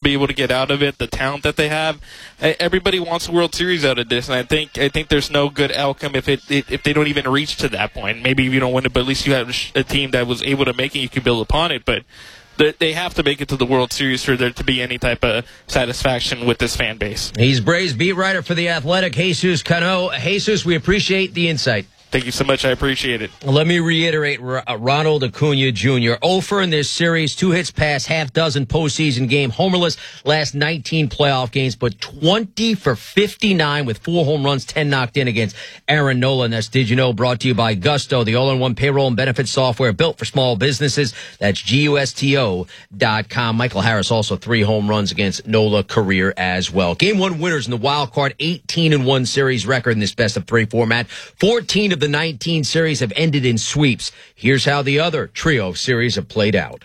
be able to get out of it, the talent that they have. Everybody wants a World Series out of this, and I think there's no good outcome if they don't even reach to that point. Maybe you don't win it, but at least you have a team that was able to make it. You can build upon it, but they have to make it to the World Series for there to be any type of satisfaction with this fan base. He's Braves beat writer for The Athletic, Jesus Cano. Jesus, we appreciate the insight. Thank you so much. I appreciate it. Let me reiterate, Ronald Acuna Jr. 0 in this series, 2 hits past half-dozen postseason game, homerless last 19 playoff games, but 20 for 59 with 4 home runs, 10 knocked in against Aaron Nola. That's Did You Know, brought to you by Gusto, the all-in-one payroll and benefits software built for small businesses. That's GUSTO.com. Michael Harris also 3 home runs against Nola, career as well. Game 1 winners in the wild card, 18-1 series record in this best-of-3 format. 14 of the 19 series have ended in sweeps. Here's how the other trio series have played out.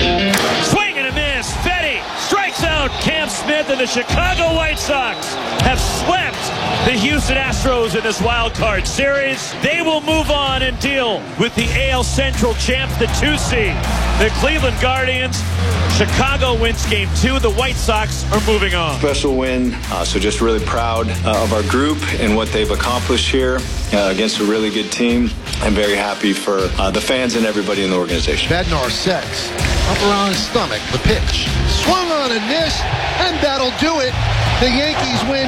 Swing and a miss. Fetty strikes out Cam Smith, and the Chicago White Sox have swept the Houston Astros in this wild card series. They will move on and deal with the AL Central champs, the 2 seed, the Cleveland Guardians. Chicago wins game 2. The White Sox are moving on. Special win. So just really proud of our group and what they've accomplished here against a really good team. I'm very happy for the fans and everybody in the organization. Bednar sets. Up around his stomach. The pitch. Swung on and missed. And that'll do it. The Yankees win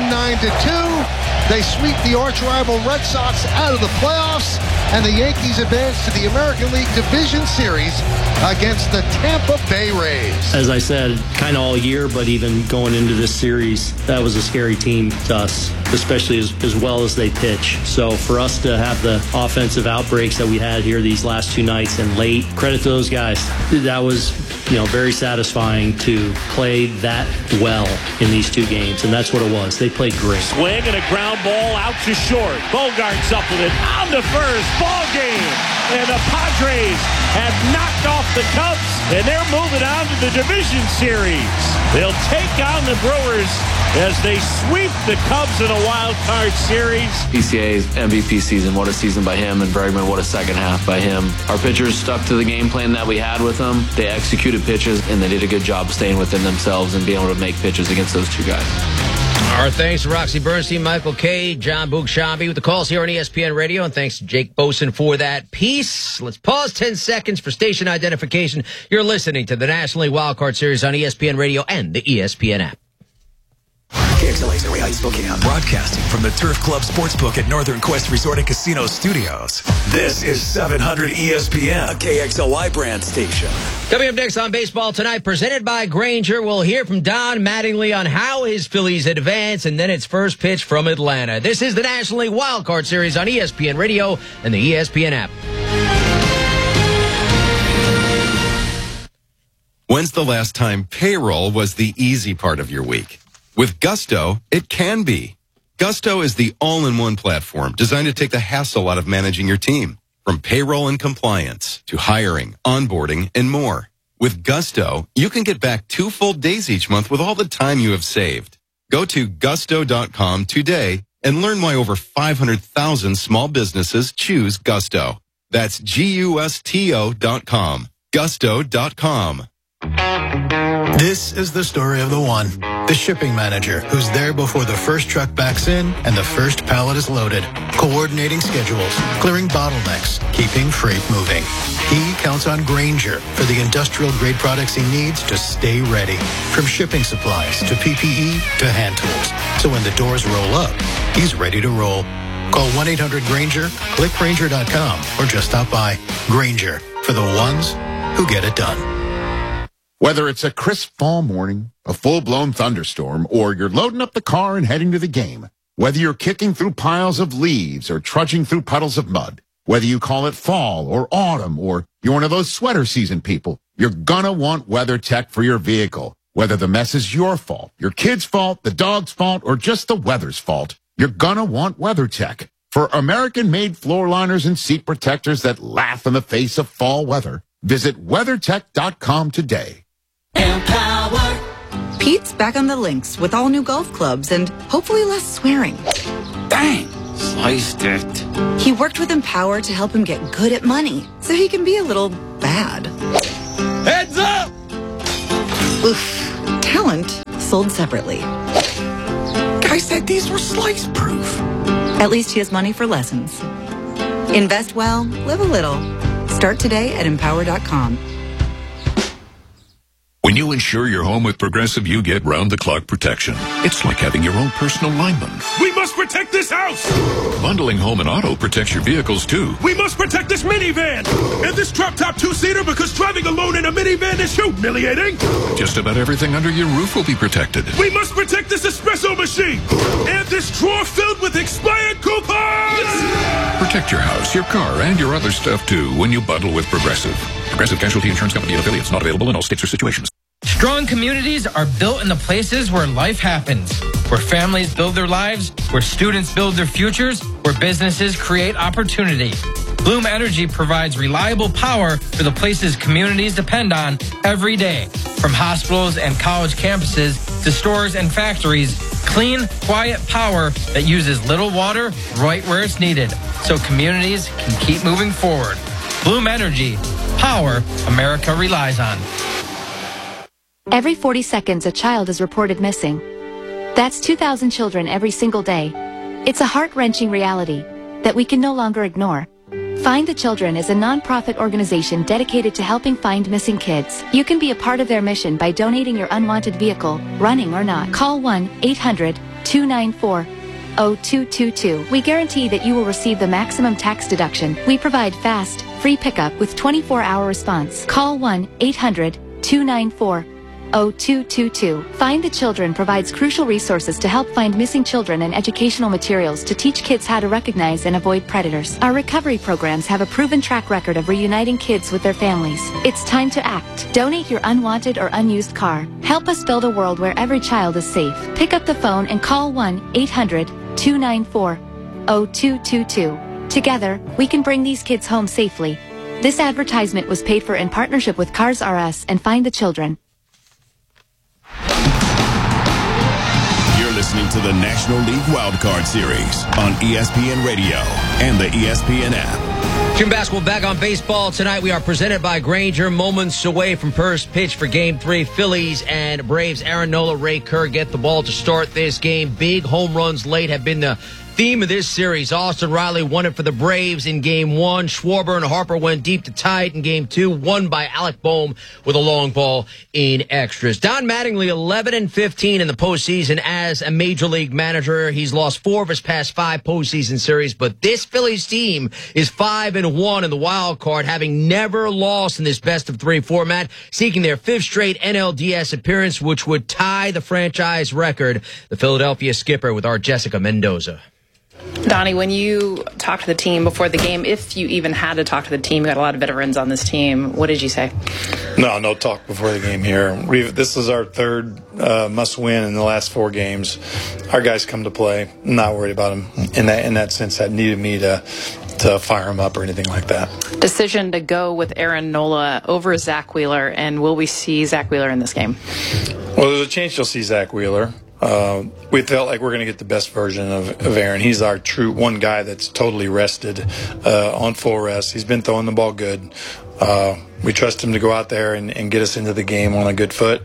9-2. They sweep the arch-rival Red Sox out of the playoffs, and the Yankees advance to the American League Division Series against the Tampa Bay Rays. As I said, kind of all year, but even going into this series, that was a scary team to us, especially as well as they pitch. So for us to have the offensive outbreaks that we had here these last 2 nights and late, credit to those guys. That was, very satisfying to play that well in these 2 games, and that's what it was. They played great. Swing and a ground ball out to short. Bogart's up with it on the first. Ball game. And the Padres have knocked off the Cubs, and they're moving on to the division series. They'll take on the Brewers as they sweep the Cubs in a wild card series. PCA's MVP season, what a season by him, and Bregman, what a second half by him. Our pitchers stuck to the game plan that we had with them. They executed pitches, and they did a good job staying within themselves and being able to make pitches against those 2 guys. Our thanks to Roxy Bernstein, Michael Kay, John Bugshabi with the calls here on ESPN Radio, and thanks to Jake Boson for that piece. Let's pause 10 seconds for station identification. You're listening to the National League Wildcard Series on ESPN Radio and the ESPN app. KXLA's Area Spokane, broadcasting from the Turf Club Sportsbook at Northern Quest Resort and Casino Studios. This is 700 ESPN, a KXLY brand station. Coming up next on Baseball Tonight, presented by Grainger, we'll hear from Don Mattingly on how his Phillies advance, and then it's first pitch from Atlanta. This is the National League Wildcard Series on ESPN Radio and the ESPN app. When's the last time payroll was the easy part of your week? With Gusto, it can be. Gusto is the all-in-one platform designed to take the hassle out of managing your team, from payroll and compliance to hiring, onboarding, and more. With Gusto, you can get back 2 full days each month with all the time you have saved. Go to gusto.com today and learn why over 500,000 small businesses choose Gusto. That's GUSTO.com. Gusto.com. This is the story of the one, the shipping manager, who's there before the first truck backs in and the first pallet is loaded, coordinating schedules, clearing bottlenecks, keeping freight moving. He counts on Grainger for the industrial-grade products he needs to stay ready, from shipping supplies to PPE to hand tools. So when the doors roll up, he's ready to roll. Call 1-800-GRAINGER, click Grainger.com, or just stop by. Grainger, for the ones who get it done. Whether it's a crisp fall morning, a full-blown thunderstorm, or you're loading up the car and heading to the game, whether you're kicking through piles of leaves or trudging through puddles of mud, whether you call it fall or autumn, or you're one of those sweater season people, you're gonna want WeatherTech for your vehicle. Whether the mess is your fault, your kid's fault, the dog's fault, or just the weather's fault, you're gonna want WeatherTech. For American-made floor liners and seat protectors that laugh in the face of fall weather, visit WeatherTech.com today. Empower. Pete's back on the links with all new golf clubs and hopefully less swearing. Dang, sliced it. He worked with Empower to help him get good at money so he can be a little bad. Heads up! Oof. Talent sold separately. I said these were slice proof. At least he has money for lessons. Invest well, live a little. Start today at Empower.com. When you insure your home with Progressive, you get round-the-clock protection. It's like having your own personal lineman. We must protect this house! Bundling home and auto protects your vehicles, too. We must protect this minivan! And this drop-top two-seater, because driving alone in a minivan is humiliating! Just about everything under your roof will be protected. We must protect this espresso machine! And this drawer filled with expired coupons! Protect your house, your car, and your other stuff, too, when you bundle with Progressive. Progressive Casualty Insurance Company and affiliates. Not available in all states or situations. Strong communities are built in the places where life happens, where families build their lives, where students build their futures, where businesses create opportunity. Bloom Energy provides reliable power for the places communities depend on every day. From hospitals and college campuses to stores and factories, clean, quiet power that uses little water right where it's needed, so communities can keep moving forward. Bloom Energy, power America relies on. Every 40 seconds, a child is reported missing. That's 2,000 children every single day. It's a heart-wrenching reality that we can no longer ignore. Find the Children is a non-profit organization dedicated to helping find missing kids. You can be a part of their mission by donating your unwanted vehicle, running or not. Call 1-800-294-0222. We guarantee that you will receive the maximum tax deduction. We provide fast, free pickup with 24-hour response. Call 1-800-294-0222. Find the Children provides crucial resources to help find missing children and educational materials to teach kids how to recognize and avoid predators. Our recovery programs have a proven track record of reuniting kids with their families. It's time to act. Donate your unwanted or unused car. Help us build a world where every child is safe. Pick up the phone and call 1-800-294-0222. Together, we can bring these kids home safely. This advertisement was paid for in partnership with Cars R Us and Find the Children. Listening to the National League Wildcard Series on ESPN Radio and the ESPN app. Jim Basketball back on baseball tonight. We are presented by Grainger, moments away from first pitch for Game 3. Phillies and Braves. Aaron Nola, Ray Kerr get the ball to start this game. Big home runs late have been the theme of this series. Austin Riley won it for the Braves in Game 1. Schwarber and Harper went deep to tie it in Game 2, won by Alec Boehm with a long ball in extras. Don Mattingly, 11-15 in the postseason as a Major League manager. He's lost 4 of his past 5 postseason series, but this Phillies team is 5-1 in the wild card, having never lost in this best-of-3 format, seeking their 5th straight NLDS appearance, which would tie the franchise record. The Philadelphia skipper with our Jessica Mendoza. Donnie, when you talked to the team before the game, if you even had to talk to the team, you got a lot of veterans on this team. What did you say? No talk before the game here. This is our 3rd must-win in the last 4 games. Our guys come to play. I'm not worried about them in that sense. That needed me to fire them up or anything like that. Decision to go with Aaron Nola over Zach Wheeler, and will we see Zach Wheeler in this game? Well, there's a chance you'll see Zach Wheeler. We felt like we're going to get the best version of Aaron. He's our true one guy that's totally rested, on full rest. He's been throwing the ball good. We trust him to go out there and get us into the game on a good foot,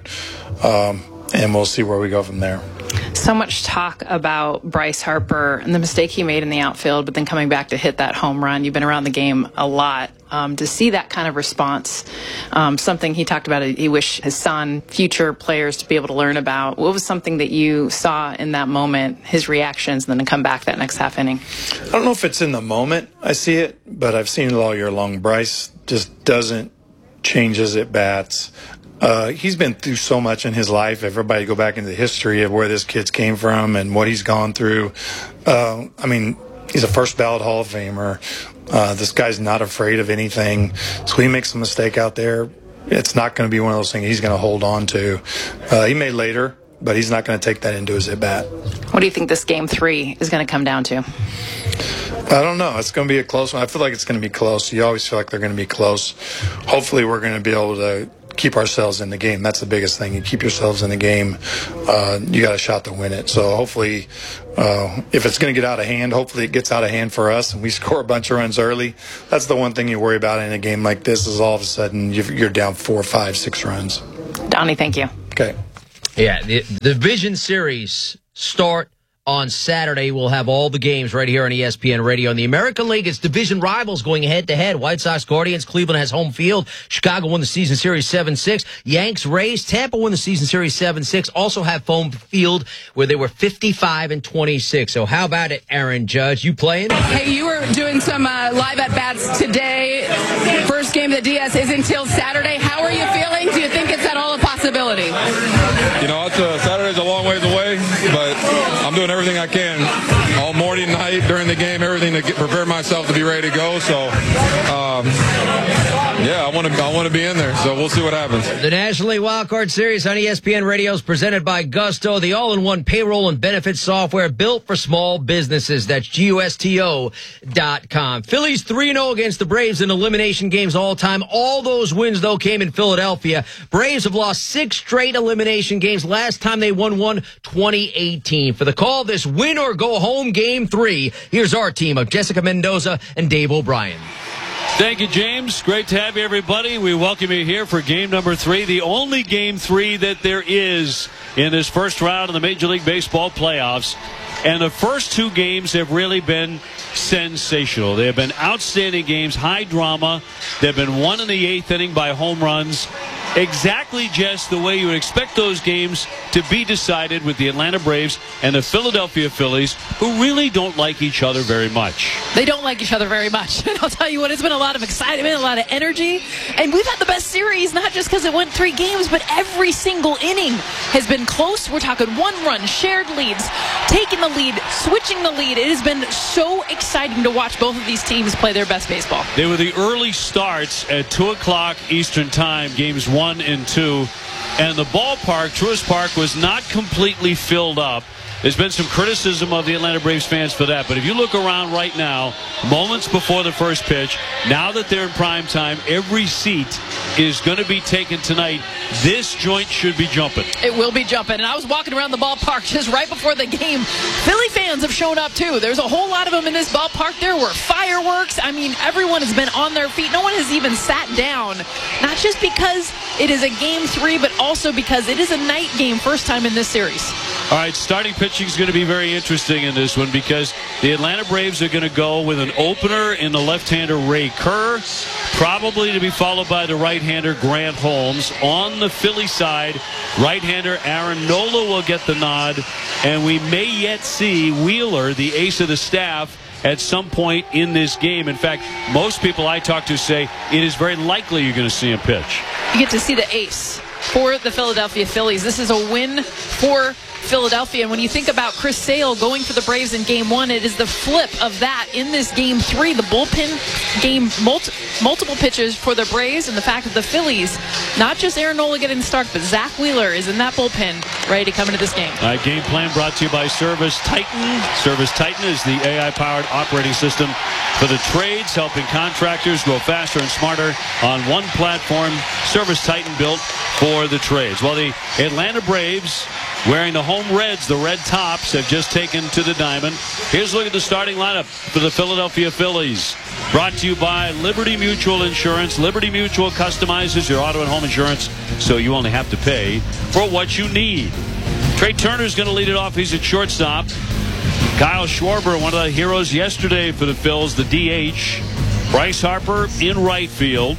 and we'll see where we go from there. So much talk about Bryce Harper and the mistake he made in the outfield, but then coming back to hit that home run. You've been around the game a lot. To see that kind of response, something he talked about, he wished his son, future players, to be able to learn about. What was something that you saw in that moment, his reactions, and then to come back that next half inning? I don't know if it's in the moment I see it, but I've seen it all year long. Bryce just doesn't change his at-bats. He's been through so much in his life. Everybody go back into the history of where this kid's came from and what he's gone through. He's a first ballot Hall of Famer. This guy's not afraid of anything. So he makes a mistake out there. It's not going to be one of those things he's going to hold on to. He may later, but he's not going to take that into his at-bat. What do you think this Game 3 is going to come down to? I don't know. It's going to be a close one. I feel like it's going to be close. You always feel like they're going to be close. Hopefully we're going to be able to keep ourselves in the game. That's the biggest thing. You keep yourselves in the game. You got a shot to win it. So hopefully, if it's going to get out of hand, hopefully it gets out of hand for us and we score a bunch of runs early. That's the one thing you worry about in a game like this is all of a sudden you're down 4, 5, 6 runs. Donnie, thank you. Okay. Yeah, the division series start on Saturday. We'll have all the games right here on ESPN Radio. In the American League, it's division rivals going head-to-head. White Sox, Guardians, Cleveland has home field. Chicago won the season series 7-6. Yanks, Rays, Tampa won the season series 7-6. Also have home field where they were 55-26. So how about it, Aaron Judge? You playing? Hey, you were doing some live at-bats today. First game that DS is until Saturday. How are you feeling? Do you think it's at all a possibility? You know, Saturday's a long ways away, but I'm doing everything I can all morning, night, during the game, everything to prepare myself to be ready to go. So, yeah, I want to be in there. So we'll see what happens. The National League Wildcard Series on ESPN Radio is presented by Gusto, the all-in-one payroll and benefits software built for small businesses. That's GUSTO.com. Phillies 3-0 against the Braves in elimination games all time. All those wins, though, came in Philadelphia. Braves have lost 6 straight elimination games. Last time they won one, 2018. For the call this win or go home game 3, here's our team of Jessica Mendoza and Dave O'Brien. Thank you, James. Great to have you, everybody. We welcome you here for game number 3, the only game 3 that there is in this first round of the Major League Baseball playoffs. And the first 2 games have really been sensational. They have been outstanding games, high drama. They've been won in the 8th inning by home runs. Exactly just the way you would expect those games to be decided, with the Atlanta Braves and the Philadelphia Phillies, who really don't like each other very much. They don't like each other very much. And I'll tell you what, it's been a lot of excitement, a lot of energy. And we've had the best series, not just because it went 3 games, but every single inning has been close. We're talking 1-run, shared leads, taking the lead, switching the lead. It has been so exciting to watch both of these teams play their best baseball. They were the early starts at 2 o'clock Eastern Time, games 1 and 2. And the ballpark, Truist Park, was not completely filled up. There's been some criticism of the Atlanta Braves fans for that. But if you look around right now, moments before the first pitch, now that they're in prime time, every seat is going to be taken tonight. This joint should be jumping. It will be jumping. And I was walking around the ballpark just right before the game. Philly fans have shown up, too. There's a whole lot of them in this ballpark. There were fireworks. I mean, everyone has been on their feet. No one has even sat down. Not just because it is a game 3, but also because it is a night game, first time in this series. All right, starting pitching is going to be very interesting in this one, because the Atlanta Braves are going to go with an opener in the left-hander Ray Kerr, probably to be followed by the right-hander Grant Holmes. On the Philly side, right-hander Aaron Nola will get the nod, and we may yet see Wheeler, the ace of the staff, at some point in this game. In fact, most people I talk to say it is very likely you're going to see him pitch. You get to see the ace for the Philadelphia Phillies. This is a win for Philadelphia. And when you think about Chris Sale going for the Braves in game 1, it is the flip of that in this game 3. The bullpen game, multiple pitches for the Braves, and the fact that the Phillies, not just Aaron Nola getting the start, but Zach Wheeler is in that bullpen ready to come into this game. All right, game plan brought to you by Service Titan. Service Titan is the AI-powered operating system for the trades, helping contractors go faster and smarter on one platform. Service Titan, built for the trades. Well, the Atlanta Braves, wearing the home reds, the red tops, have just taken to the diamond. Here's a look at the starting lineup for the Philadelphia Phillies. Brought to you by Liberty Mutual Insurance. Liberty Mutual customizes your auto and home insurance, so you only have to pay for what you need. Trey Turner's going to lead it off. He's at shortstop. Kyle Schwarber, one of the heroes yesterday for the Phils, the DH. Bryce Harper in right field.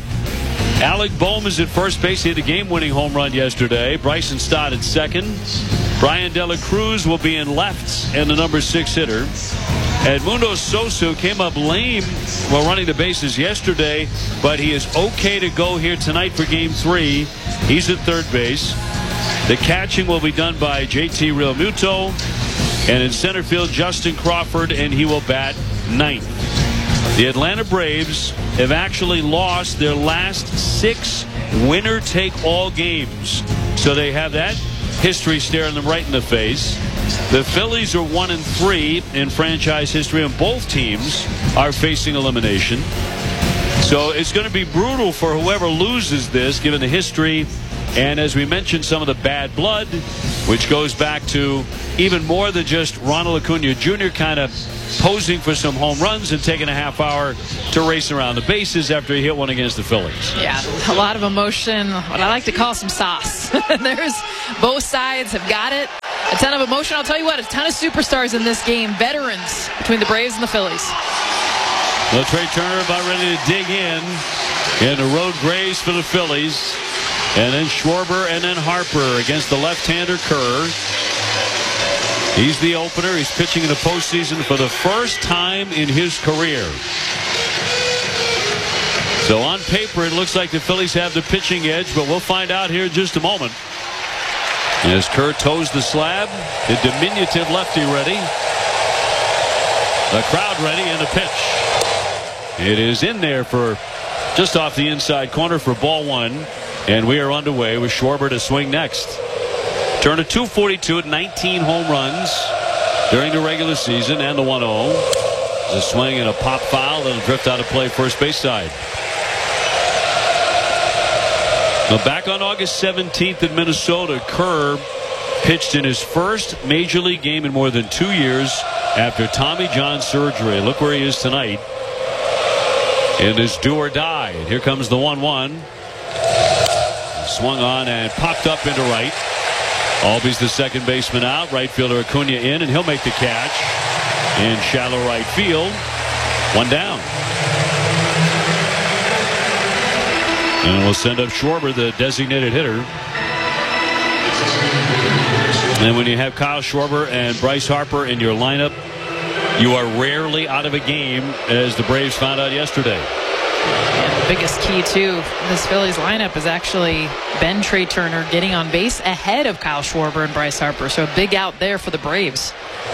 Alec Bohm is at first base. He had a game-winning home run yesterday. Bryson Stott at second. Brian De La Cruz will be in left, and the number 6 hitter. Edmundo Sosa came up lame while running the bases yesterday, but he is okay to go here tonight for game 3. He's at third base. The catching will be done by JT Realmuto. And in center field, Justin Crawford, and he will bat 9th. The Atlanta Braves have actually lost their last 6 winner-take-all games. So they have that history staring them right in the face. The Phillies are 1-3 in franchise history, and both teams are facing elimination. So it's going to be brutal for whoever loses this, given the history. And as we mentioned, some of the bad blood. which goes back to even more than just Ronald Acuna Jr. kind of posing for some home runs and taking a half hour to race around the bases after he hit one against the Phillies. Yeah, a lot of emotion, what I like to call some sauce. There's both sides have got it. A ton of emotion. I'll tell you what, a ton of superstars in this game, veterans between the Braves and the Phillies. Well, Trey Turner about ready to dig in the road Grays for the Phillies. And then Schwarber and then Harper against the left-hander Kerr. He's the opener. He's pitching in the postseason for the first time in his career. So on paper, it looks like the Phillies have the pitching edge, but we'll find out here in just a moment. As Kerr toes the slab, the diminutive lefty ready. The crowd ready, and the pitch. It is in there for just off the inside corner for ball one. And we are underway with Schwarber to swing next. Turner 242 at 19 home runs during the regular season and the 1-0. A swing and a pop foul that'll drift out of play first base side. Now back on August 17th in Minnesota, Kerr pitched in his first major league game in more than 2 years after Tommy John surgery. Look where he is tonight in this do or die. And here comes the 1-1. Swung on and popped up into right. Albies the second baseman out. Right fielder Acuna in, and he'll make the catch in shallow right field. One down. And we'll send up Schwarber, the designated hitter. And when you have Kyle Schwarber and Bryce Harper in your lineup, you are rarely out of a game, as the Braves found out yesterday. And the biggest key to this Phillies lineup has actually been Trey Turner getting on base ahead of Kyle Schwarber and Bryce Harper. So a big out there for the Braves.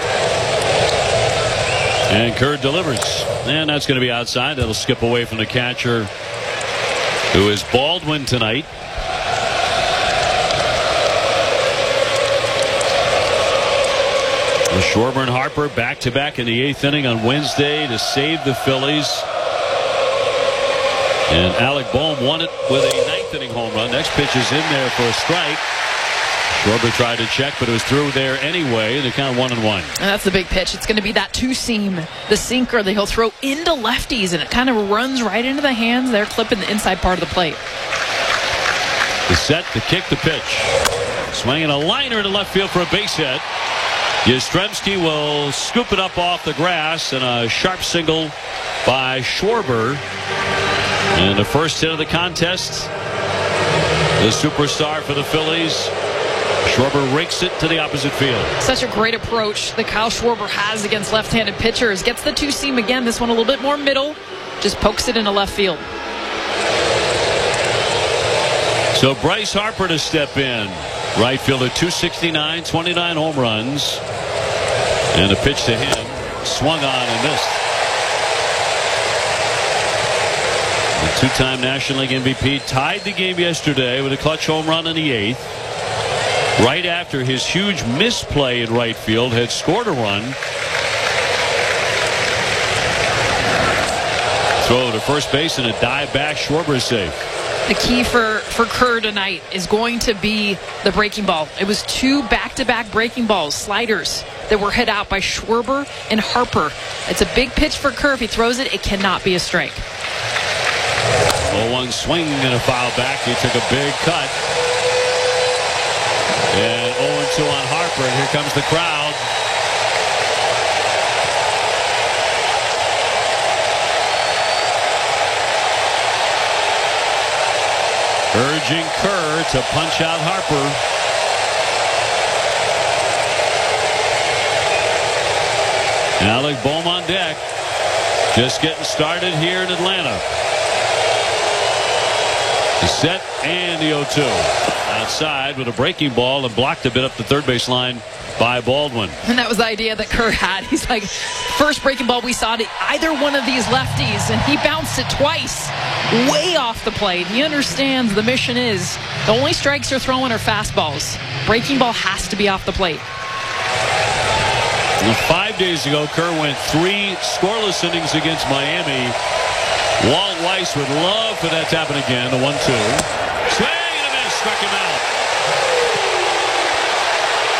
And Kerr delivers. And that's going to be outside. That'll skip away from the catcher, who is Baldwin tonight. With Schwarber and Harper back-to-back in the 8th inning on Wednesday to save the Phillies. And Alec Bohm won it with a 9th inning home run. Next pitch is in there for a strike. Schwarber tried to check, but it was through there anyway. They count 1-1. And that's the big pitch. It's going to be that two-seam, the sinker that he'll throw into lefties, and it kind of runs right into the hands. They're clipping the inside part of the plate. The set, the kick, the pitch. Swinging a liner into left field for a base hit. Yastrzemski will scoop it up off the grass, and a sharp single by Schwarber. And the first hit of the contest, the superstar for the Phillies, Schwarber rakes it to the opposite field. Such a great approach that Kyle Schwarber has against left-handed pitchers. Gets the two-seam again. This one a little bit more middle. Just pokes it into left field. So Bryce Harper to step in. Right fielder, 269, 29 home runs. And a pitch to him. Swung on and missed. The two-time National League MVP tied the game yesterday with a clutch home run in the 8th. Right after his huge misplay in right field had scored a run. Throw to first base and a dive back. Schwarber is safe. The key for Kerr tonight is going to be the breaking ball. It was 2 back-to-back breaking balls, sliders, that were hit out by Schwarber and Harper. It's a big pitch for Kerr. If he throws it, it cannot be a strike. 0-1 swing and a foul back. He took a big cut. And 0-2 on Harper, and here comes the crowd. Urging Kerr to punch out Harper. Alec Bohm on deck. Just getting started here in Atlanta. The set and the 0-2. Outside with a breaking ball and blocked a bit up the third base line by Baldwin. And that was the idea that Kerr had. He's like, first breaking ball we saw to either one of these lefties, and he bounced it twice way off the plate. He understands the mission is the only strikes you're throwing are fastballs. Breaking ball has to be off the plate. Well, 5 days ago, Kerr went 3 scoreless innings against Miami. Walt Weiss would love for that to happen again. The 1-2. Swing and a miss. Struck him out.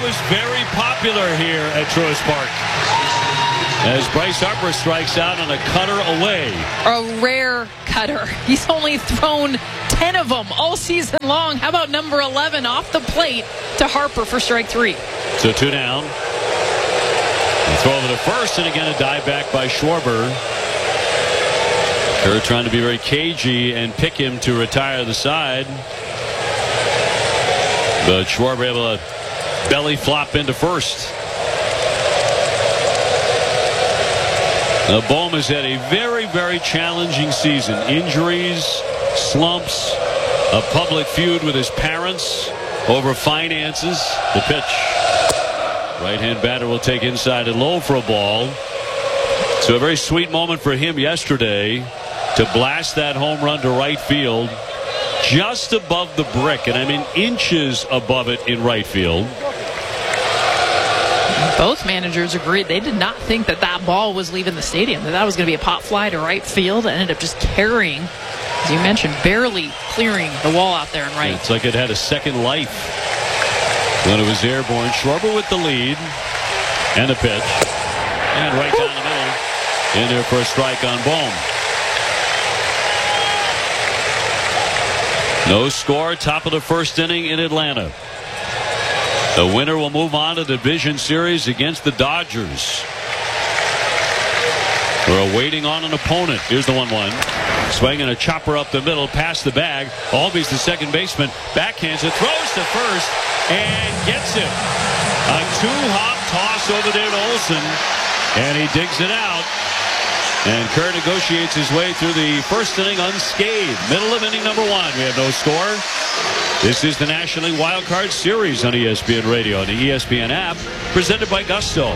was very popular here at Truist Park. As Bryce Harper strikes out on a cutter away. A rare cutter. He's only thrown 10 of them all season long. How about number 11 off the plate to Harper for strike 3? So 2 down. Throw over to first, and again a dive back by Schwarber. Kerr trying to be very cagey and pick him to retire the side. But Schwarber able to belly flop into first. Now, Bohm has had a very, very challenging season. Injuries, slumps, a public feud with his parents over finances. The pitch. Right-hand batter will take inside and low for a ball. So a very sweet moment for him yesterday to blast that home run to right field just above the brick, and I mean inches above it in right field. Both managers agreed they did not think that that ball was leaving the stadium, that was going to be a pop fly to right field. It ended up just carrying, as you mentioned, barely clearing the wall out there in right. It's like it had a second life when it was airborne. Schwarber with the lead and a pitch. And right down the middle. In there for a strike on Bohm. No score, top of the first inning in Atlanta. The winner will move on to the division series against the Dodgers. We're waiting on an opponent. Here's the 1-1. Swinging a chopper up the middle, past the bag. Albies the second baseman. Backhands it, throws to first, and gets it. A 2-hop toss over there to Olsen, and he digs it out. And Kerr negotiates his way through the first inning unscathed. Middle of inning number 1. We have no score. This is the National League Wild Card Series on ESPN Radio and the ESPN app, presented by Gusto.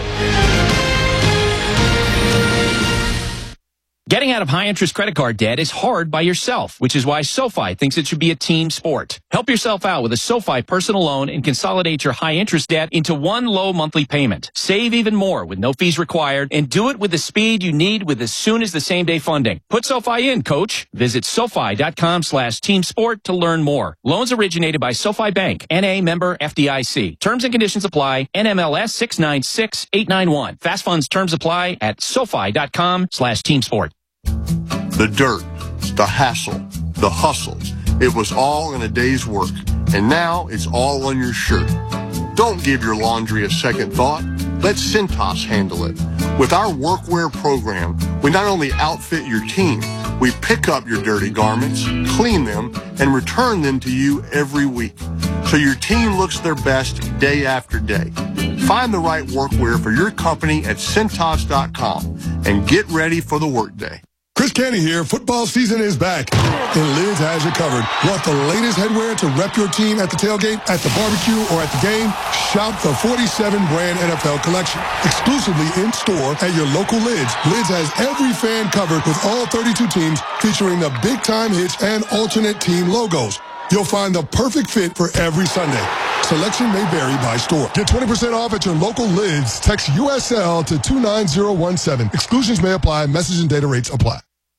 Getting out of high-interest credit card debt is hard by yourself, which is why SoFi thinks it should be a team sport. Help yourself out with a SoFi personal loan and consolidate your high-interest debt into one low monthly payment. Save even more with no fees required, and do it with the speed you need with as soon as the same-day funding. Put SoFi in, coach. Visit SoFi.com/teamsport to learn more. Loans originated by SoFi Bank, N.A. member FDIC. Terms and conditions apply. NMLS 696891. Fast funds terms apply at SoFi.com/teamsport. The dirt, the hassle, the hustle. It was all in a day's work, and now it's all on your shirt. Don't give your laundry a second thought. Let Cintas handle it. With our workwear program, we not only outfit your team, we pick up your dirty garments, clean them, and return them to you every week, so your team looks their best day after day. Find the right workwear for your company at Cintas.com and get ready for the workday. Chris Canty here. Football season is back, and Lids has you covered. Want the latest headwear to rep your team at the tailgate, at the barbecue, or at the game? Shop the 47 brand NFL collection. Exclusively in store at your local Lids. Lids has every fan covered with all 32 teams, featuring the big time hits and alternate team logos. You'll find the perfect fit for every Sunday. Selection may vary by store. Get 20% off at your local Lids. Text USL to 29017. Exclusions may apply. Message and data rates apply.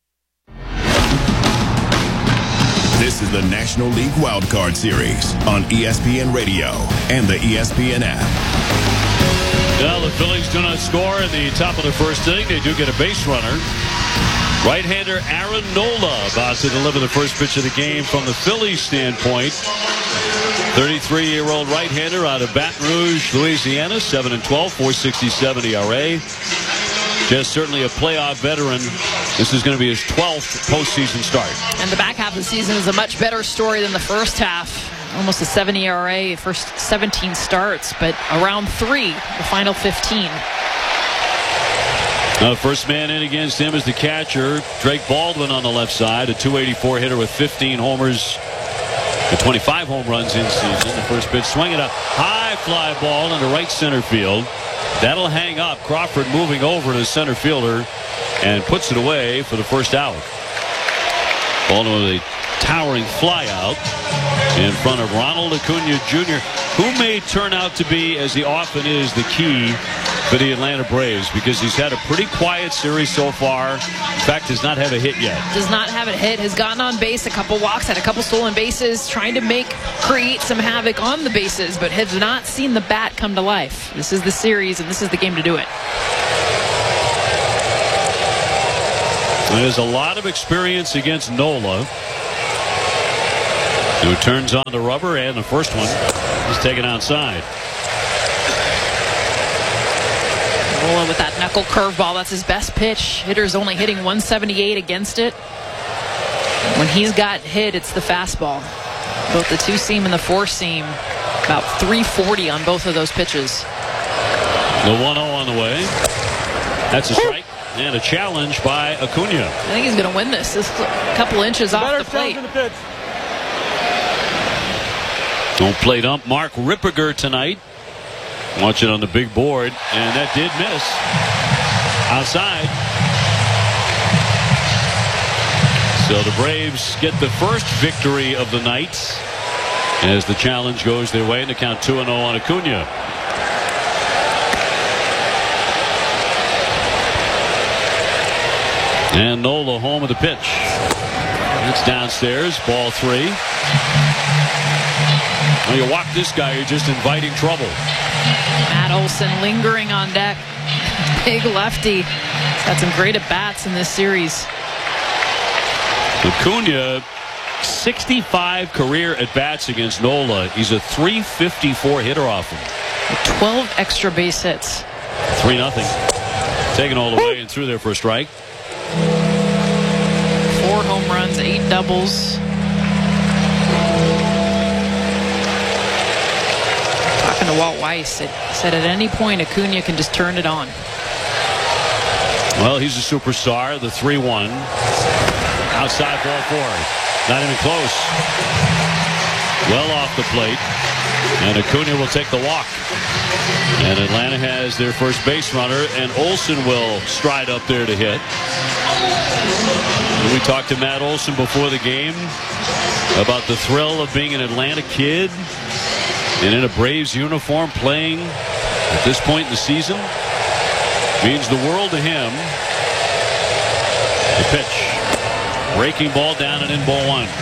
This is the National League Wild Card Series on ESPN Radio and the ESPN app. Well, the Phillies do not score in the top of the first inning. They do get a base runner. Right-hander Aaron Nola about to deliver the first pitch of the game from the Phillies standpoint. 33-year-old right-hander out of Baton Rouge, Louisiana, 7-12, 4.67 ERA. Just certainly a playoff veteran. This is going to be his 12th postseason start. And the back half of the season is a much better story than the first half. Almost a 7 ERA, first 17 starts, but around 3, the final 15. Now, first man in against him is the catcher, Drake Baldwin on the left side, a .284 hitter with 15 homers and 25 home runs in season. The first pitch, swinging a high fly ball into right center field. That'll hang up. Crawford moving over to the center fielder and puts it away for the first out. Baldwin with a towering fly out in front of Ronald Acuna Jr., who may turn out to be, as he often is, the key for the Atlanta Braves because he's had a pretty quiet series so far. In fact, does not have a hit yet. Does not have a hit. Has gotten on base, a couple walks, had a couple stolen bases, trying to create some havoc on the bases, but has not seen the bat come to life. This is the series, and this is the game to do it. There's a lot of experience against Nola, who turns on the rubber, and the first one is taken outside. Nola with that knuckle curveball, that's his best pitch. Hitter's only hitting 178 against it. When he's got hit, it's the fastball. Both the two-seam and the four-seam, about 340 on both of those pitches. The 1-0 on the way. That's a strike. And a challenge by Acuna. I think he's going to win this. This is a couple inches off the plate. Don't plate ump Mark Ripperger tonight. Watch it on the big board, and that did miss. Outside. So the Braves get the first victory of the night as the challenge goes their way, and the count 2-0 on Acuna. And Nola home with the pitch. It's downstairs, ball 3. When you walk this guy, you're just inviting trouble. Matt Olson lingering on deck. Big lefty. He's got some great at-bats in this series. Acuna, 65 career at-bats against Nola. He's a .354 hitter off him. 12 extra base hits. 3-0. Taken all the way and through there for a strike. 4 home runs, 8 doubles. Talking to Walt Weiss, it said at any point Acuna can just turn it on. Well, he's a superstar. The 3-1. Outside ball 4. Not even close. Well off the plate. And Acuna will take the walk. And Atlanta has their first base runner, and Olson will stride up there to hit. We talked to Matt Olson before the game about the thrill of being an Atlanta kid and in a Braves uniform playing at this point in the season. Means the world to him. The pitch. Breaking ball down and in, ball 1.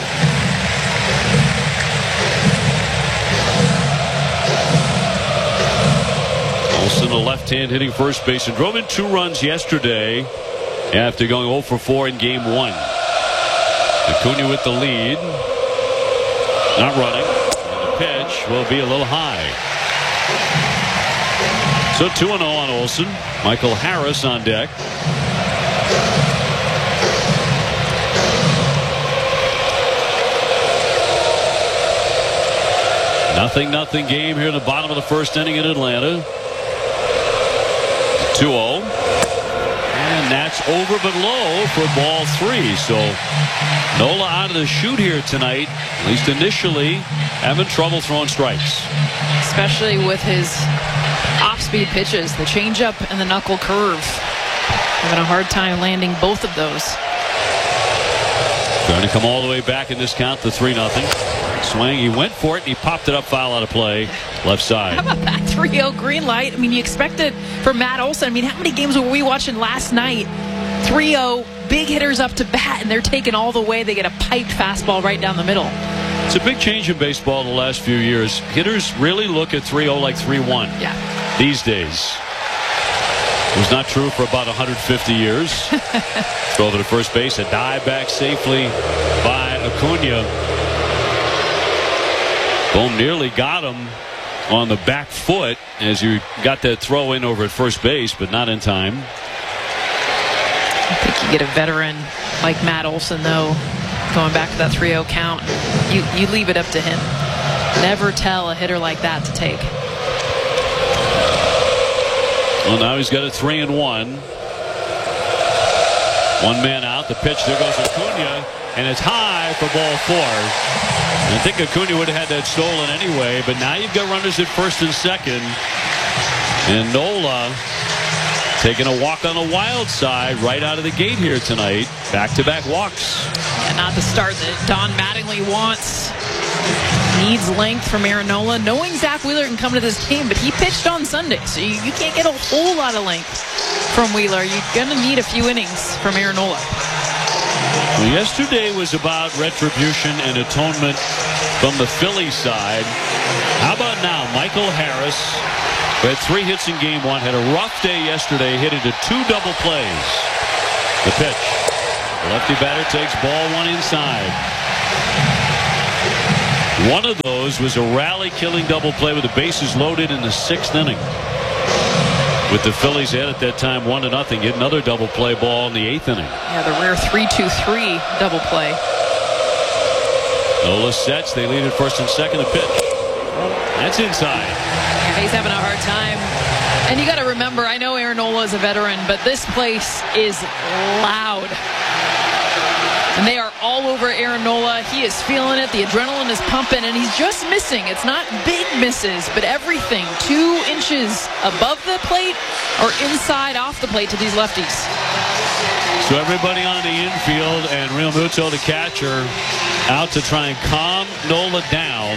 Olson, a left-hand hitting first base, and drove in 2 runs yesterday after going 0 for 4 in game 1. Acuna with the lead. Not running. And the pitch will be a little high. So 2-0 on Olson. Michael Harris on deck. Nothing game here in the bottom of the first inning in Atlanta. 2-0. And that's over but low for ball 3. So Nola out of the chute here tonight, at least initially, having trouble throwing strikes. Especially with his off-speed pitches, the changeup and the knuckle curve. Having a hard time landing both of those. Trying to come all the way back in this count, the 3-0. Swing, he went for it, and he popped it up, foul out of play, left side. How about that 3-0 green light? I mean, you expect it from Matt Olson. I mean, how many games were we watching last night? 3-0, big hitters up to bat, and they're taken all the way. They get a piped fastball right down the middle. It's a big change in baseball in the last few years. Hitters really look at 3-0 like 3-1 these days. It was not true for about 150 years. Throw over to first base, a dive back safely by Acuna. Bohm nearly got him on the back foot as you got that throw in over at first base, but not in time. I think you get a veteran like Matt Olson, though, going back to that 3-0 count. You leave it up to him. Never tell a hitter like that to take. Well, now he's got a 3-1. 1 man out. The pitch, there goes Acuna, and it's high for ball 4. I think Acuna would have had that stolen anyway, but now you've got runners at first and second. And Nola taking a walk on the wild side right out of the gate here tonight. Back-to-back walks. Yeah, not the start that Don Mattingly wants. needs length from Aaron Nola, knowing Zach Wheeler can come to this game, but he pitched on Sunday, so you can't get a whole lot of length from Wheeler. You're going to need a few innings from Aaron Nola. Well, yesterday was about retribution and atonement from the Phillies side. How about now? Michael Harris, who had 3 hits in game 1, had a rough day yesterday, hit into 2 double plays. The pitch. The lefty batter takes ball 1 inside. One of those was a rally-killing double play with the bases loaded in the 6th inning. With the Phillies ahead at that time 1-0, hit another double play ball in the 8th inning. Yeah, the rare 3-2-3 double play. Nola sets. They lead at first and second. The pitch. That's inside. Yeah, he's having a hard time. And you got to remember, I know Aaron Nola is a veteran, but this place is loud. And they are all over Aaron Nola. He is feeling it. The adrenaline is pumping, and he's just missing. It's not big misses, but everything 2 inches above the plate or inside off the plate to these lefties. So everybody on the infield and Real Muto, the catcher, out to try and calm Nola down.